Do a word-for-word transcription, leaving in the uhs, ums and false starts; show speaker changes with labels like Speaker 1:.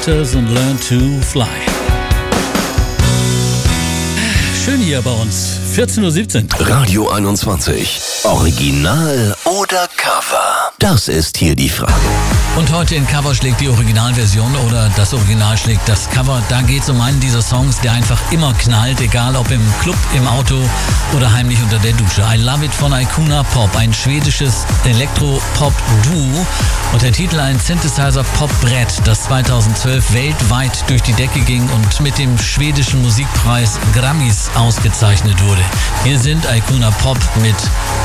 Speaker 1: Fighters and Learn to Fly. Schön hier bei uns. vierzehn Uhr siebzehn.
Speaker 2: Radio einundzwanzig. Original oder Cover? Das ist hier die Frage.
Speaker 1: Und heute in Cover schlägt die Originalversion oder das Original schlägt das Cover. Da geht es um einen dieser Songs, der einfach immer knallt, egal ob im Club, im Auto oder heimlich unter der Dusche. I Love It von Icona Pop, ein schwedisches Elektro-Pop-Duo. Und der Titel ein Synthesizer-Pop-Brett, das zweitausendzwölf weltweit durch die Decke ging und mit dem schwedischen Musikpreis Grammys ausgezeichnet wurde. Hier sind Icona Pop mit